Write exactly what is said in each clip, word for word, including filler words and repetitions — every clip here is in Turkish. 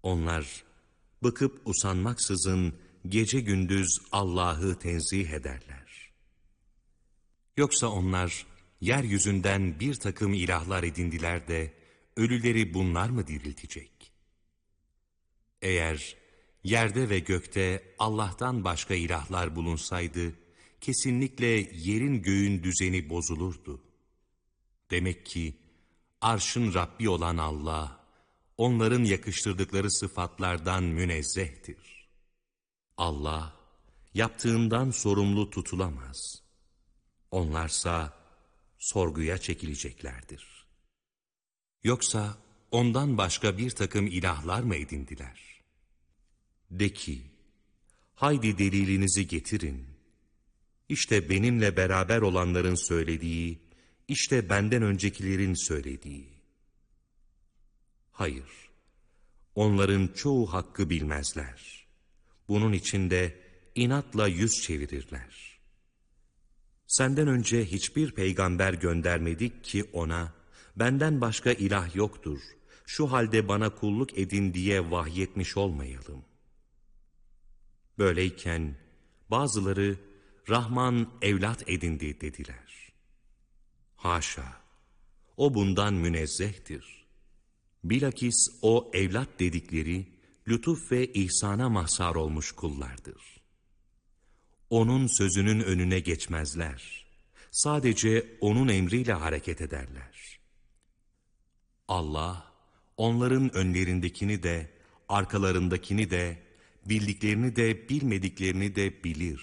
Onlar bıkıp usanmaksızın gece gündüz Allah'ı tenzih ederler. Yoksa onlar yeryüzünden bir takım ilahlar edindiler de ölüleri bunlar mı diriltecek? Eğer yerde ve gökte Allah'tan başka ilahlar bulunsaydı, kesinlikle yerin göğün düzeni bozulurdu. Demek ki arşın Rabbi olan Allah, onların yakıştırdıkları sıfatlardan münezzehtir. Allah, yaptığından sorumlu tutulamaz. Onlarsa sorguya çekileceklerdir. Yoksa ondan başka bir takım ilahlar mı edindiler? De ki, haydi delilinizi getirin. İşte benimle beraber olanların söylediği, işte benden öncekilerin söylediği. Hayır, onların çoğu hakkı bilmezler. Bunun için de inatla yüz çevirirler. Senden önce hiçbir peygamber göndermedik ki ona, benden başka ilah yoktur, şu halde bana kulluk edin diye vahyetmiş olmayalım. Böyleyken bazıları Rahman evlat edindi dediler. Haşa, o bundan münezzehtir. Bilakis o evlat dedikleri lütuf ve ihsana mahsar olmuş kullardır. Onun sözünün önüne geçmezler. Sadece onun emriyle hareket ederler. Allah, onların önlerindekini de, arkalarındakini de, bildiklerini de, bilmediklerini de bilir.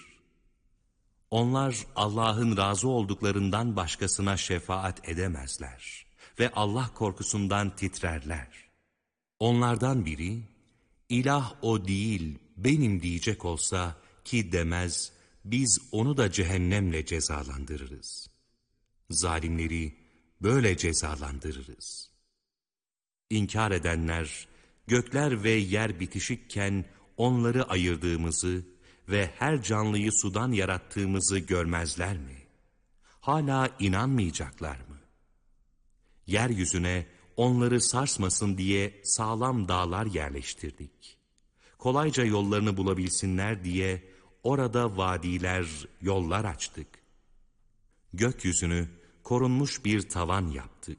Onlar Allah'ın razı olduklarından başkasına şefaat edemezler ve Allah korkusundan titrerler. Onlardan biri, ilah o değil, benim diyecek olsa ki demez, biz onu da cehennemle cezalandırırız. Zalimleri böyle cezalandırırız. İnkar edenler, gökler ve yer bitişikken onları ayırdığımızı ve her canlıyı sudan yarattığımızı görmezler mi? Hala inanmayacaklar mı? Yeryüzüne onları sarsmasın diye sağlam dağlar yerleştirdik. Kolayca yollarını bulabilsinler diye orada vadiler, yollar açtık. Gökyüzünü korunmuş bir tavan yaptık.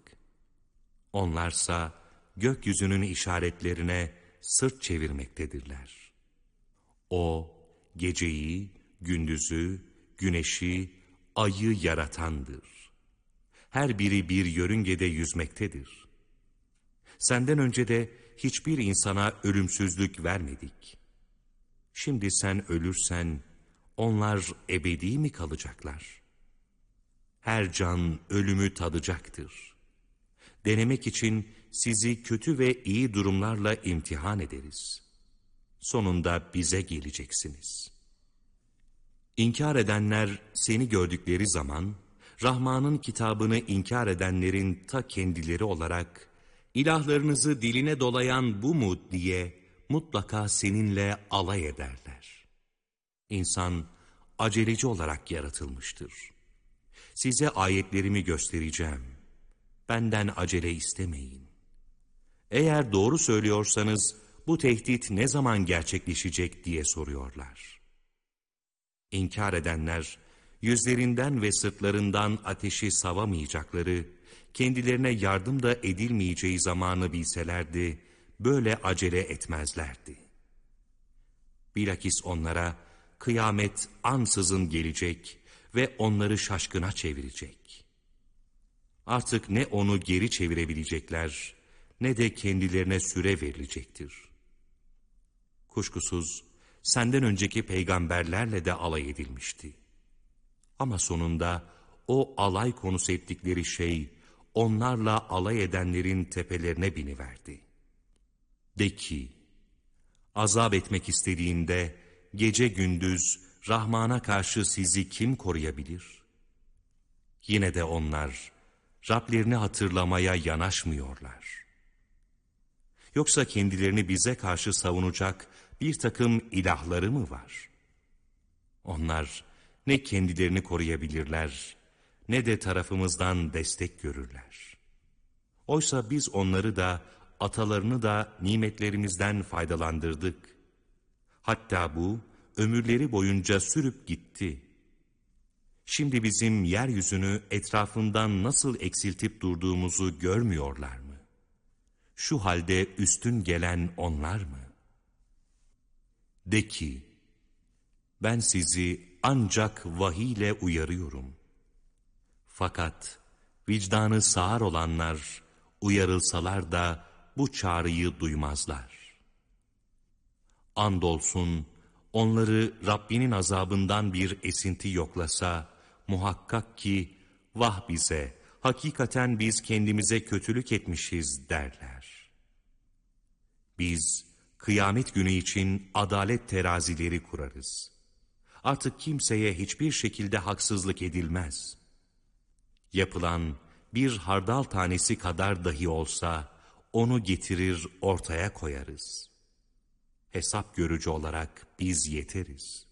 Onlarsa gökyüzünün işaretlerine sırt çevirmektedirler. O, geceyi, gündüzü, güneşi, ayı yaratandır. Her biri bir yörüngede yüzmektedir. Senden önce de hiçbir insana ölümsüzlük vermedik. Şimdi sen ölürsen, onlar ebedi mi kalacaklar? Her can ölümü tadacaktır. Denemek için sizi kötü ve iyi durumlarla imtihan ederiz. Sonunda bize geleceksiniz. İnkar edenler seni gördükleri zaman, Rahman'ın kitabını inkar edenlerin ta kendileri olarak, ilahlarınızı diline dolayan bu mu diye mutlaka seninle alay ederler. İnsan aceleci olarak yaratılmıştır. Size ayetlerimi göstereceğim. Benden acele istemeyin. Eğer doğru söylüyorsanız, bu tehdit ne zaman gerçekleşecek diye soruyorlar. İnkar edenler, yüzlerinden ve sırtlarından ateşi savamayacakları, kendilerine yardım da edilmeyeceği zamanı bilselerdi, böyle acele etmezlerdi. Bilakis onlara kıyamet ansızın gelecek ve onları şaşkına çevirecek. Artık ne onu geri çevirebilecekler, ne de kendilerine süre verilecektir. Kuşkusuz senden önceki peygamberlerle de alay edilmişti. Ama sonunda o alay konusu ettikleri şey, onlarla alay edenlerin tepelerine biniverdi. De ki, azap etmek istediğinde gece gündüz Rahman'a karşı sizi kim koruyabilir? Yine de onlar Rablerini hatırlamaya yanaşmıyorlar. Yoksa kendilerini bize karşı savunacak bir takım ilahları mı var? Onlar ne kendilerini koruyabilirler, ne de tarafımızdan destek görürler. Oysa biz onları da atalarını da nimetlerimizden faydalandırdık. Hatta bu ömürleri boyunca sürüp gitti. Şimdi bizim yeryüzünü etrafından nasıl eksiltip durduğumuzu görmüyorlar mı? Şu halde üstün gelen onlar mı? De ki, ben sizi ancak vahiy ile uyarıyorum. Fakat vicdanı sağır olanlar uyarılsalar da bu çağrıyı duymazlar. Andolsun onları Rabbinin azabından bir esinti yoklasa, muhakkak ki vah bize, hakikaten biz kendimize kötülük etmişiz derler. Biz kıyamet günü için adalet terazileri kurarız. Artık kimseye hiçbir şekilde haksızlık edilmez. Yapılan bir hardal tanesi kadar dahi olsa onu getirir ortaya koyarız. Hesap görücü olarak biz yeteriz.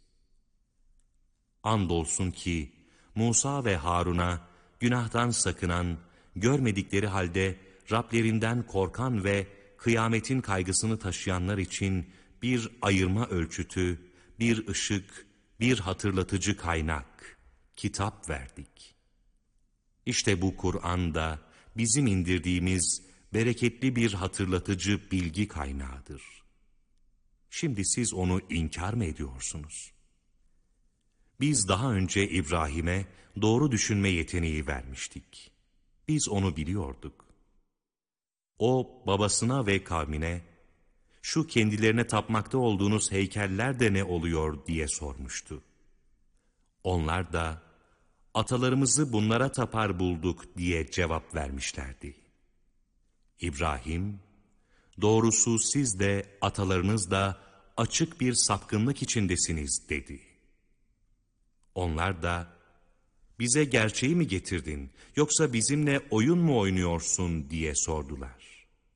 Andolsun ki Musa ve Harun'a günahtan sakınan, görmedikleri halde Rablerinden korkan ve kıyametin kaygısını taşıyanlar için bir ayırma ölçütü, bir ışık, bir hatırlatıcı kaynak, kitap verdik. İşte bu Kur'an da bizim indirdiğimiz bereketli bir hatırlatıcı bilgi kaynağıdır. Şimdi siz onu inkar mı ediyorsunuz? Biz daha önce İbrahim'e doğru düşünme yeteneği vermiştik. Biz onu biliyorduk. O babasına ve kavmine, şu kendilerine tapmakta olduğunuz heykeller de ne oluyor diye sormuştu. Onlar da, atalarımızı bunlara tapar bulduk diye cevap vermişlerdi. İbrahim, doğrusu siz de atalarınız da açık bir sapkınlık içindesiniz dedi. Onlar da, bize gerçeği mi getirdin yoksa bizimle oyun mu oynuyorsun diye sordular.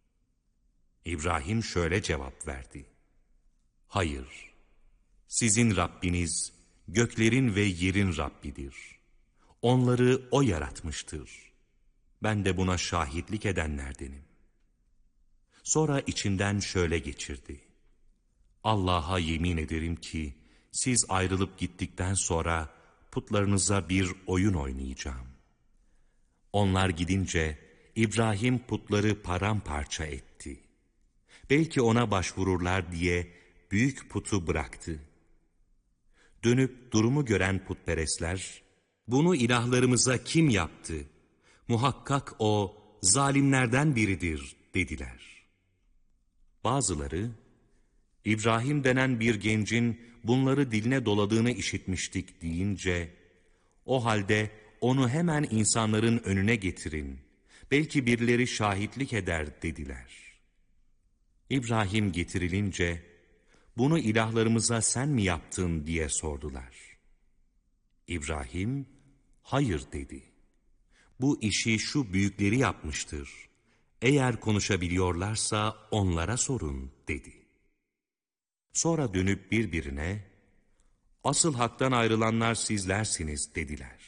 İbrahim şöyle cevap verdi. Hayır, sizin Rabbiniz göklerin ve yerin Rabbidir. Onları O yaratmıştır. Ben de buna şahitlik edenlerdenim. Sonra içinden şöyle geçirdi. Allah'a yemin ederim ki siz ayrılıp gittikten sonra putlarınıza bir oyun oynayacağım. Onlar gidince İbrahim putları paramparça etti. Belki ona başvururlar diye büyük putu bıraktı. Dönüp durumu gören putperestler, bunu ilahlarımıza kim yaptı? Muhakkak o zalimlerden biridir dediler. Bazıları, İbrahim denen bir gencin bunları diline doladığını işitmiştik deyince, o halde onu hemen insanların önüne getirin, belki birileri şahitlik eder dediler. İbrahim getirilince, bunu ilahlarımıza sen mi yaptın diye sordular. İbrahim, hayır dedi. Bu işi şu büyükleri yapmıştır. Eğer konuşabiliyorlarsa onlara sorun dedi. Sonra dönüp birbirine, asıl haktan ayrılanlar sizlersiniz dediler.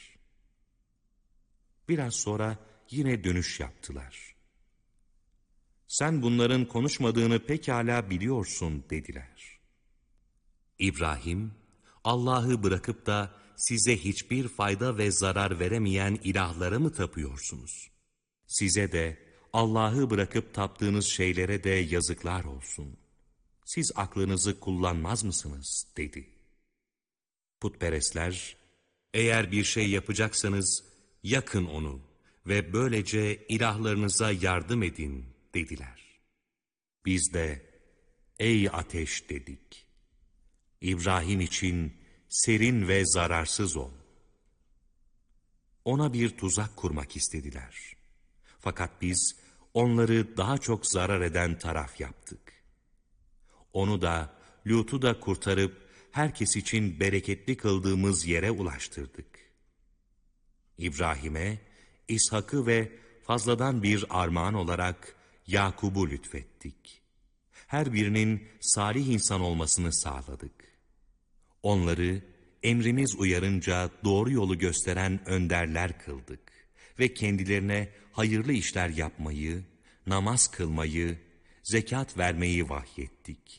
Biraz sonra yine dönüş yaptılar. Sen bunların konuşmadığını pekala biliyorsun dediler. İbrahim, Allah'ı bırakıp da size hiçbir fayda ve zarar veremeyen ilahlara mı tapıyorsunuz? Size de Allah'ı bırakıp taptığınız şeylere de yazıklar olsun. Siz aklınızı kullanmaz mısınız? Dedi. Putperestler, eğer bir şey yapacaksanız yakın onu ve böylece ilahlarınıza yardım edin dediler. Biz de ey ateş dedik. İbrahim için serin ve zararsız ol. Ona bir tuzak kurmak istediler. Fakat biz onları daha çok zarar eden taraf yaptık. Onu da, Lut'u da kurtarıp herkes için bereketli kıldığımız yere ulaştırdık. İbrahim'e, İshak'ı ve fazladan bir armağan olarak Yakub'u lütfettik. Her birinin salih insan olmasını sağladık. Onları emrimiz uyarınca doğru yolu gösteren önderler kıldık ve kendilerine hayırlı işler yapmayı, namaz kılmayı, zekat vermeyi vahyettik.